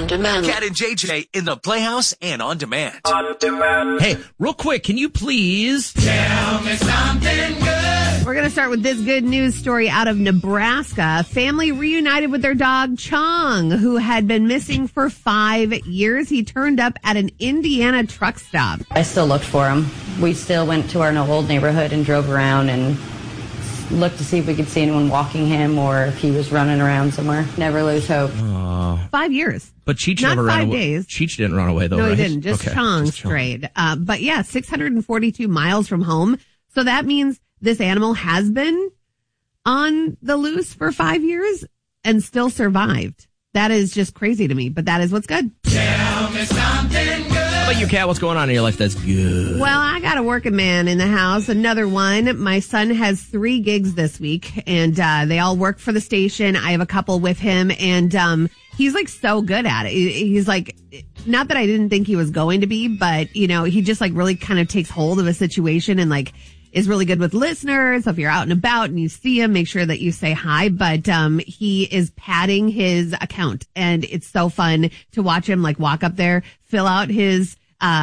On demand. Cat and JJ in the Playhouse and on demand. Hey, real quick, can you please tell me something good? We're going to start with this good news story out of Nebraska. A family reunited with their dog, Chong, who had been missing for 5 years. He turned up at an Indiana truck stop. I still looked for him. We still went to our old neighborhood and drove around and looked to see if we could see anyone walking him or if he was running around somewhere. Never lose hope. 5 years. But Cheech Not never 5 ran away. days. Cheech didn't run away, though, No, right? he didn't. Just Chong strayed. But yeah, 642 miles from home. So that means this animal has been on the loose for 5 years and still survived. That is just crazy to me, but that is what's good. Tell me something good. How about you, Kat? What's going on in your life that's good? Well, I got a working man in the house. Another one. My son has 3 gigs this week, and they all work for the station. I have a couple with him, and he's like so good at it. He's like, not that I didn't think he was going to be, but you know, he just like really kind of takes hold of a situation and like is really good with listeners. So if you're out and about and you see him, make sure that you say hi. But he is padding his account, and it's so fun to watch him like walk up there, fill out his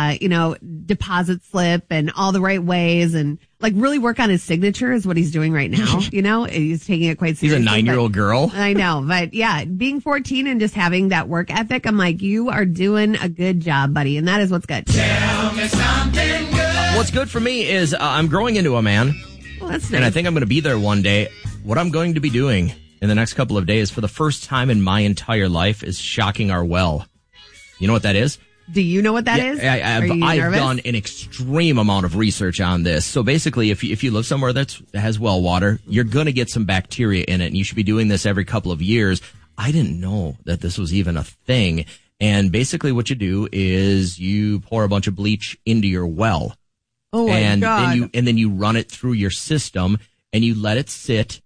deposit slip and all the right ways, and like really work on his signature is what he's doing right now. You know, he's taking it quite seriously. He's a 9-year-old girl. I know, but yeah, being 14 and just having that work ethic, I'm like, you are doing a good job, buddy. And that is what's good. Tell me something good. What's good for me is I'm growing into a man. Well, that's nice. And I think I'm going to be there one day. What I'm going to be doing in the next couple of days for the first time in my entire life is shocking our well. You know what that is? Do you know what that is? I've done an extreme amount of research on this. So basically, if you live somewhere that has well water, you're going to get some bacteria in it, and you should be doing this every couple of years. I didn't know that this was even a thing. And basically what you do is you pour a bunch of bleach into your well. Oh my God. Then you run it through your system, and you let it sit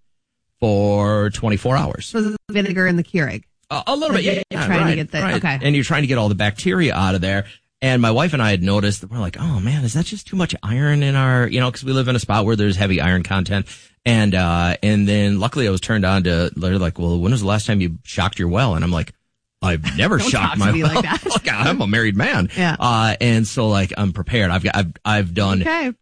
for 24 hours. So the vinegar and the Keurig. A little bit, yeah. Trying to get the, okay. And you're trying to get all the bacteria out of there. And my wife and I had noticed that we're like, oh man, is that just too much iron in our, because we live in a spot where there's heavy iron content. And then luckily I was turned on to, they're like, well, when was the last time you shocked your well? And I'm like, I've never shocked my well. Like that. Look, I'm a married man. Yeah. And so like I'm prepared. I've done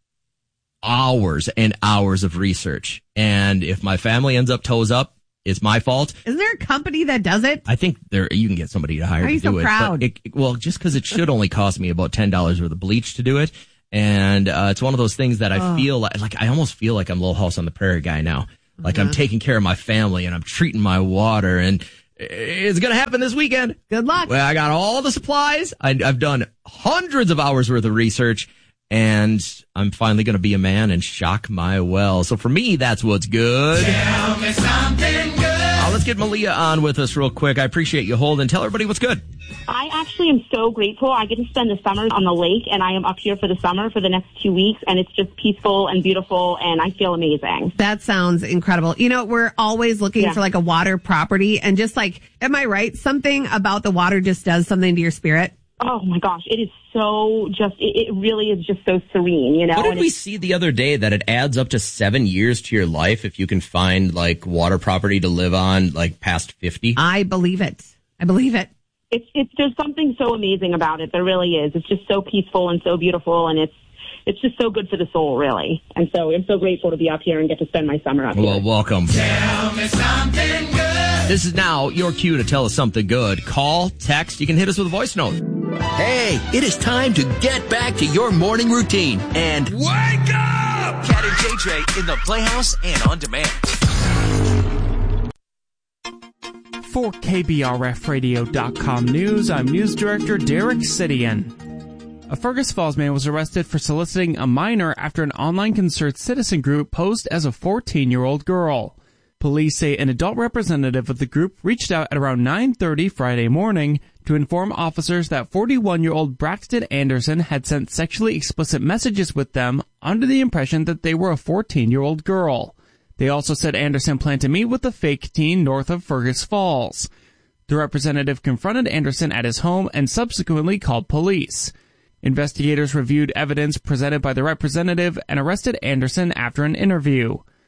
hours and hours of research. And if my family ends up toes up, it's my fault. Isn't there a company that does it? I think you can get somebody to hire to do it. Are you so proud? Well, just because it should only cost me about $10 worth of bleach to do it. And it's one of those things that I feel like I almost feel like I'm Little House on the Prairie guy now. Like I'm taking care of my family and I'm treating my water, and it's going to happen this weekend. Good luck. Well, I got all the supplies. I've done hundreds of hours worth of research, and I'm finally going to be a man and shock my well. So for me, that's what's good. Tell me something good. Let's get Malia on with us real quick. I appreciate you holding. Tell everybody what's good. I actually am so grateful. I get to spend the summer on the lake, and I am up here for the summer for the next 2 weeks, and it's just peaceful and beautiful, and I feel amazing. That sounds incredible. We're always looking for like a water property, and just like, am I right? Something about the water just does something to your spirit. Oh my gosh, it is so it really is just so serene, What did we see the other day that it adds up to 7 years to your life if you can find like water property to live on like past 50? I believe it. It's there's something so amazing about it. There really is. It's just so peaceful and so beautiful, and it's just so good for the soul, really. And so I'm so grateful to be up here and get to spend my summer up here. Well, welcome. Tell me something good. This is now your cue to tell us something good. Call, text, you can hit us with a voice note. Hey, it is time to get back to your morning routine and wake up! Cat and JJ in the Playhouse and on demand. For KBRFradio.com News, I'm News Director Derek Sidian. A Fergus Falls man was arrested for soliciting a minor after an online concerned citizen group posed as a 14-year-old girl. Police say an adult representative of the group reached out at around 9:30 Friday morning to inform officers that 41-year-old Braxton Anderson had sent sexually explicit messages with them under the impression that they were a 14-year-old girl. They also said Anderson planned to meet with the fake teen north of Fergus Falls. The representative confronted Anderson at his home and subsequently called police. Investigators reviewed evidence presented by the representative and arrested Anderson after an interview.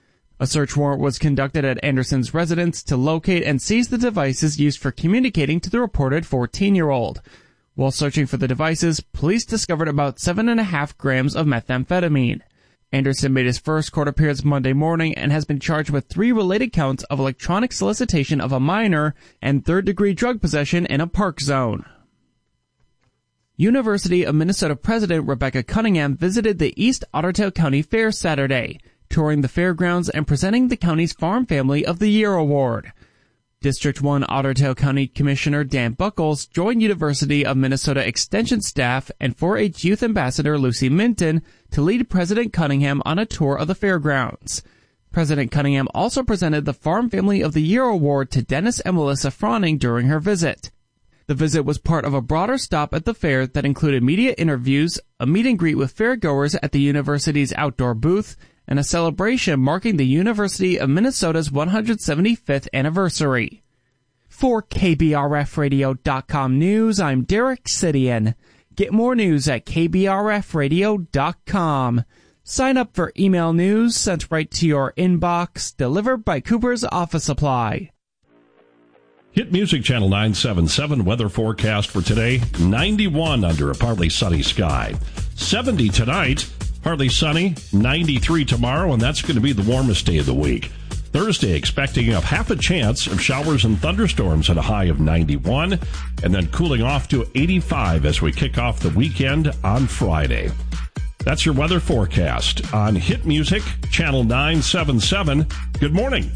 A search warrant was conducted at Anderson's residence to locate and seize the devices used for communicating to the reported 14-year-old. While searching for the devices, police discovered about 7.5 grams of methamphetamine. Anderson made his first court appearance Monday morning and has been charged with 3 related counts of electronic solicitation of a minor and third-degree drug possession in a park zone. University of Minnesota President Rebecca Cunningham visited the East Ottertail County Fair Saturday, touring the fairgrounds and presenting the county's Farm Family of the Year Award. District 1 Ottertail County Commissioner Dan Buckles joined University of Minnesota Extension staff and 4-H Youth Ambassador Lucy Minton to lead President Cunningham on a tour of the fairgrounds. President Cunningham also presented the Farm Family of the Year Award to Dennis and Melissa Froning during her visit. The visit was part of a broader stop at the fair that included media interviews, a meet and greet with fairgoers at the university's outdoor booth, and a celebration marking the University of Minnesota's 175th anniversary. For KBRFradio.com News, I'm Derek Sidian. Get more news at KBRFradio.com. Sign up for email news sent right to your inbox, delivered by Cooper's Office Supply. Hit Music Channel 977 weather forecast for today, 91 under a partly sunny sky. 70 tonight, partly sunny, 93 tomorrow, and that's going to be the warmest day of the week. Thursday, expecting a half a chance of showers and thunderstorms at a high of 91, and then cooling off to 85 as we kick off the weekend on Friday. That's your weather forecast on Hit Music Channel 977. Good morning.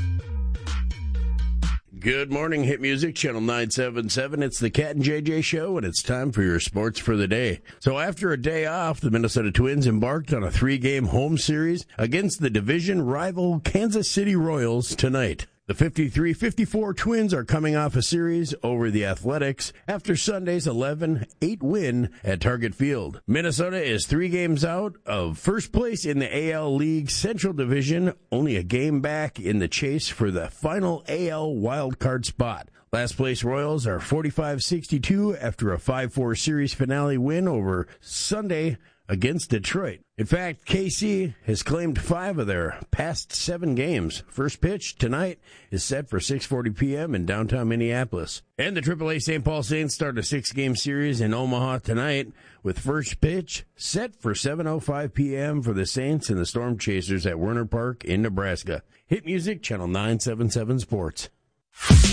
Good morning, Hit Music, Channel 977. It's the Cat and JJ Show, and it's time for your sports for the day. So after a day off, the Minnesota Twins embarked on a 3-game home series against the division rival Kansas City Royals tonight. The 53-54 Twins are coming off a series over the Athletics after Sunday's 11-8 win at Target Field. Minnesota is 3 games out of first place in the AL League Central Division, only a game back in the chase for the final AL wildcard spot. Last place Royals are 45-62 after a 5-4 series finale win over Sunday against Detroit. In fact, KC has claimed 5 of their past 7 games. First pitch tonight is set for 6:40 p.m. in downtown Minneapolis. And the AAA St. Paul Saints start a 6-game series in Omaha tonight with first pitch set for 7:05 p.m. for the Saints and the Storm Chasers at Werner Park in Nebraska. Hit Music, Channel 977 Sports.